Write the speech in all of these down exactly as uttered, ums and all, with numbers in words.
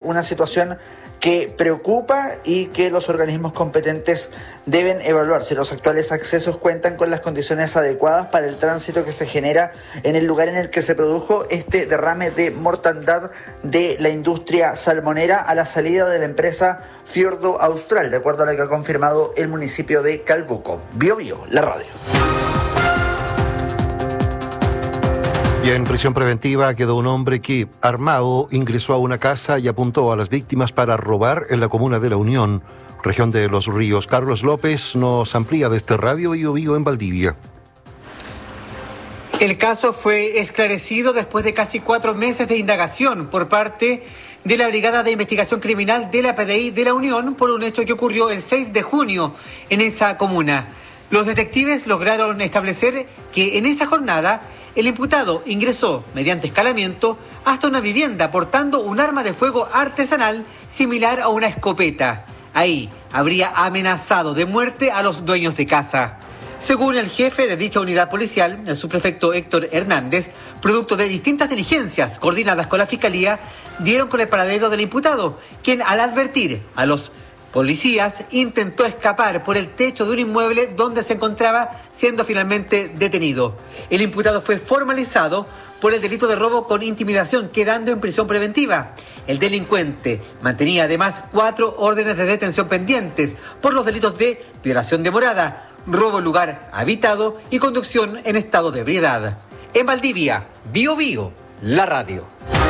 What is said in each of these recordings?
una situación que preocupa y que los organismos competentes deben evaluar si los actuales accesos cuentan con las condiciones adecuadas para el tránsito que se genera en el lugar en el que se produjo este derrame de mortandad de la industria salmonera a la salida de la empresa Fiordo Austral, de acuerdo a lo que ha confirmado el municipio de Calbuco. Bio Bio, la radio. Y en prisión preventiva quedó un hombre que, armado, ingresó a una casa y apuntó a las víctimas para robar en la comuna de La Unión, región de Los Ríos. Carlos López nos amplía desde Radio Bio Bio en Valdivia. El caso fue esclarecido después de casi cuatro meses de indagación por parte de la Brigada de Investigación Criminal de la P D I de La Unión por un hecho que ocurrió el seis de junio en esa comuna. Los detectives lograron establecer que en esa jornada el imputado ingresó mediante escalamiento hasta una vivienda portando un arma de fuego artesanal similar a una escopeta. Ahí habría amenazado de muerte a los dueños de casa. Según el jefe de dicha unidad policial, el subprefecto Héctor Hernández, producto de distintas diligencias coordinadas con la Fiscalía, dieron con el paradero del imputado, quien al advertir a los policías intentó escapar por el techo de un inmueble donde se encontraba, siendo finalmente detenido. El imputado fue formalizado por el delito de robo con intimidación, quedando en prisión preventiva. El delincuente mantenía además cuatro órdenes de detención pendientes por los delitos de violación de morada, robo en lugar habitado y conducción en estado de ebriedad. En Valdivia, Bio Bio, la radio.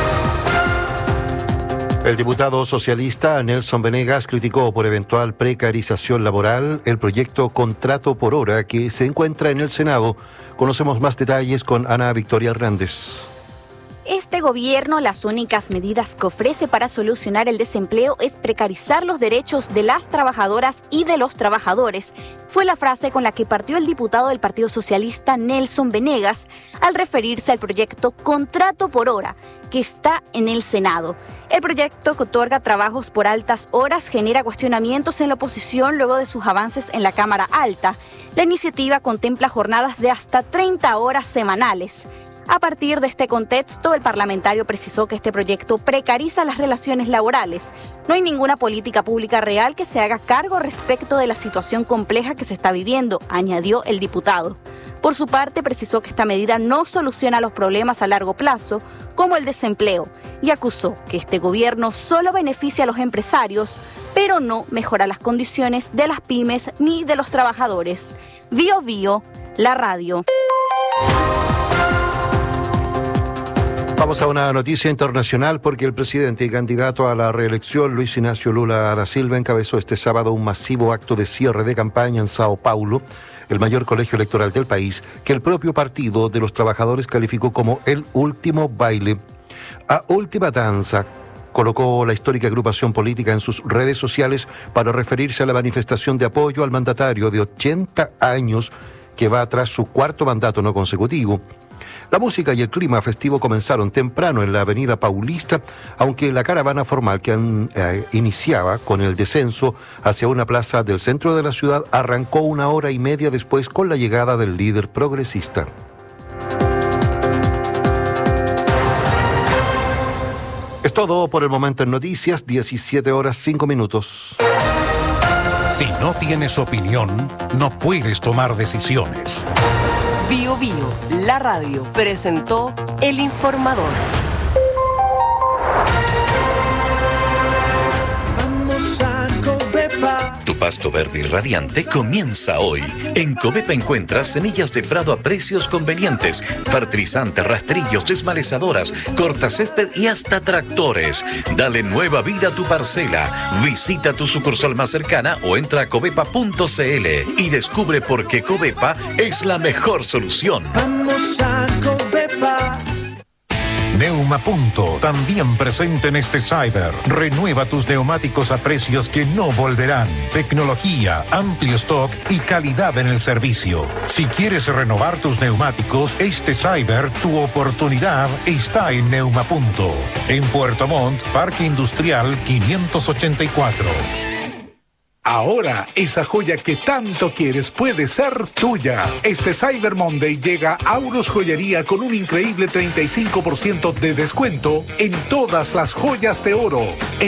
El diputado socialista Nelson Venegas criticó por eventual precarización laboral el proyecto Contrato por Hora que se encuentra en el Senado. Conocemos más detalles con Ana Victoria Hernández. Este gobierno, las únicas medidas que ofrece para solucionar el desempleo es precarizar los derechos de las trabajadoras y de los trabajadores. Fue la frase con la que partió el diputado del Partido Socialista Nelson Venegas al referirse al proyecto Contrato por Hora, que está en el Senado. El proyecto que otorga trabajos por altas horas genera cuestionamientos en la oposición luego de sus avances en la Cámara Alta. La iniciativa contempla jornadas de hasta treinta horas semanales. A partir de este contexto, el parlamentario precisó que este proyecto precariza las relaciones laborales. No hay ninguna política pública real que se haga cargo respecto de la situación compleja que se está viviendo, añadió el diputado. Por su parte, precisó que esta medida no soluciona los problemas a largo plazo, como el desempleo, y acusó que este gobierno solo beneficia a los empresarios, pero no mejora las condiciones de las pymes ni de los trabajadores. Bio Bio, la radio. Vamos a una noticia internacional porque el presidente y candidato a la reelección, Luis Ignacio Lula da Silva, encabezó este sábado un masivo acto de cierre de campaña en Sao Paulo, el mayor colegio electoral del país, que el propio Partido de los Trabajadores calificó como el último baile. A última danza, colocó la histórica agrupación política en sus redes sociales para referirse a la manifestación de apoyo al mandatario de ochenta años que va tras su cuarto mandato no consecutivo. La música y el clima festivo comenzaron temprano en la avenida Paulista, aunque la caravana formal que eh, iniciaba con el descenso hacia una plaza del centro de la ciudad arrancó una hora y media después con la llegada del líder progresista. Es todo por el momento en Noticias, diecisiete horas cinco minutos. Si no tienes opinión, no puedes tomar decisiones. Bio Bio, la radio, presentó El Informador. Vamos a Covepa. Tu pasto verde y radiante comienza hoy. En Covepa encuentras semillas de prado a precios convenientes, fertilizantes, rastrillos, desmalezadoras, cortacésped y hasta tractores. Dale nueva vida a tu parcela. Visita tu sucursal más cercana o entra a covepa punto cl y descubre por qué Covepa es la mejor solución. Vamos a Covepa. Neumapunto, también presente en este Cyber. Renueva tus neumáticos a precios que no volverán. Tecnología, amplio stock y calidad en el servicio. Si quieres renovar tus neumáticos, este Cyber, tu oportunidad está en Neumapunto. En Puerto Montt, Parque Industrial quinientos ochenta y cuatro. Ahora, esa joya que tanto quieres puede ser tuya. Este Cyber Monday llega a Aurus Joyería con un increíble treinta y cinco por ciento de descuento en todas las joyas de oro.